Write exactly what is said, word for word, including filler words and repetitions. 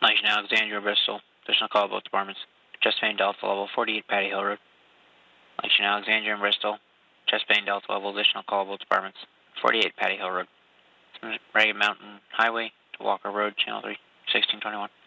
Lexington Alexandria, Bristol. Additional call both departments. Chesapeake Delta level forty-eight Patty Hill Road. Lexington Alexandria and Bristol. Chesapeake Delta level additional call both departments. forty-eight Patty Hill Road. Ragged Mountain Highway to Walker Road, Channel three, sixteen twenty-one.